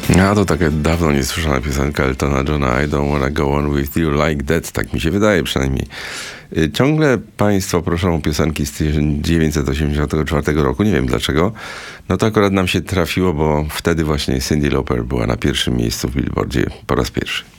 A to taka dawno niesłyszana piosenka Eltona Johna, I don't wanna go on with you like that, tak mi się wydaje przynajmniej. Ciągle państwo proszą o piosenki z 1984 roku, nie wiem dlaczego. No to akurat nam się trafiło, bo wtedy właśnie Cyndi Lauper była na pierwszym miejscu w Billboardzie po raz pierwszy.